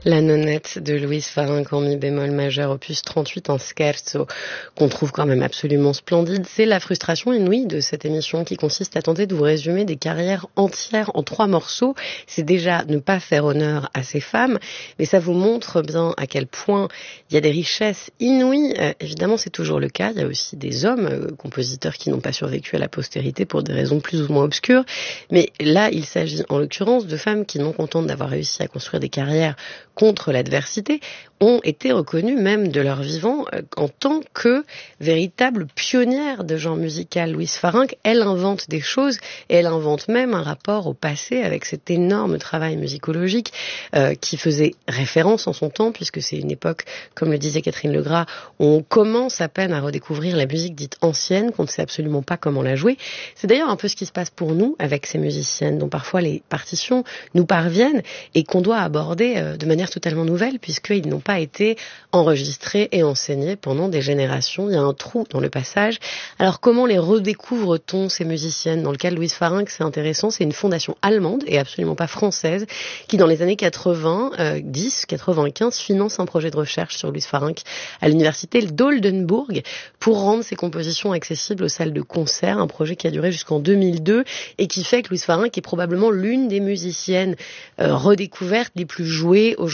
La nonette de Louise Farinck en mi bémol majeur, opus 38 en scherzo, qu'on trouve quand même absolument splendide. C'est la frustration inouïe de cette émission qui consiste à tenter de vous résumer des carrières entières en 3 morceaux. C'est déjà ne pas faire honneur à ces femmes, mais ça vous montre bien à quel point il y a des richesses inouïes. Évidemment, c'est toujours le cas. Il y a aussi des hommes, compositeurs qui n'ont pas survécu à la postérité pour des raisons plus ou moins obscures. Mais là, il s'agit en l'occurrence de femmes qui, non contentes d'avoir réussi à construire des carrières contre l'adversité, ont été reconnues même de leur vivant en tant que véritables pionnières de genre musical. Louise Farinck, elle invente des choses et elle invente même un rapport au passé avec cet énorme travail musicologique qui faisait référence en son temps, puisque c'est une époque, comme le disait Catherine Legras, où on commence à peine à redécouvrir la musique dite ancienne, qu'on ne sait absolument pas comment la jouer. C'est d'ailleurs un peu ce qui se passe pour nous avec ces musiciennes dont parfois les partitions nous parviennent et qu'on doit aborder de manière totalement nouvelle, puisqu'ils n'ont pas été enregistrés et enseignés pendant des générations. Il y a un trou dans le passage. Alors comment les redécouvre-t-on, ces musiciennes? Dans le cas de Louise Farinck, c'est intéressant, c'est une fondation allemande et absolument pas française qui, dans les années 90-95, finance un projet de recherche sur Louise Farinck à l'université d'Oldenburg pour rendre ses compositions accessibles aux salles de concert, un projet qui a duré jusqu'en 2002 et qui fait que Louise Farinck est probablement l'une des musiciennes redécouvertes les plus jouées aujourd'hui